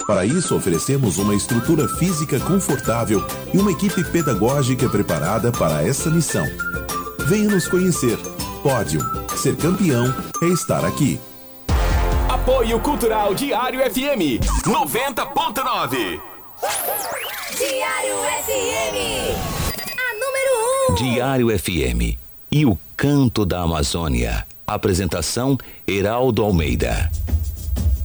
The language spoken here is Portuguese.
Para isso, oferecemos uma estrutura física confortável e uma equipe pedagógica preparada para essa missão. Venha nos conhecer. Pódium. Ser campeão é estar aqui. Apoio Cultural Diário FM 90.9. Diário FM, a número 1. Diário FM e o Canto da Amazônia. Apresentação: Heraldo Almeida.